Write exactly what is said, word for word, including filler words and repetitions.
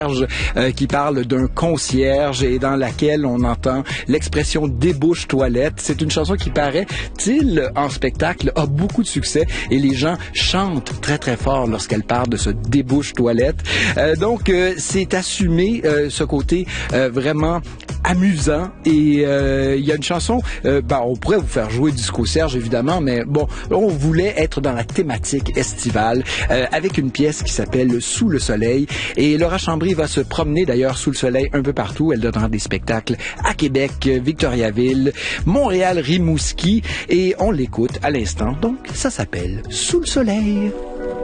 Euh, qui parle d'un concierge et dans laquelle on entend l'expression débouche toilette. C'est une chanson qui paraît-il en spectacle a beaucoup de succès et les gens chantent très très fort lorsqu'elle parle de ce débouche toilette. Euh, donc euh, c'est assumé euh, ce côté euh, vraiment amusant et euh, il y a une chanson, euh, ben, on pourrait vous faire jouer Disco Serge évidemment, mais bon, on voulait être dans la thématique estivale euh, avec une pièce qui s'appelle Sous le soleil et Laura Chambry va se promener d'ailleurs sous le soleil un peu partout. Elle donnera des spectacles à Québec, Victoriaville, Montréal, Rimouski et on l'écoute à l'instant. Donc ça s'appelle Sous le soleil.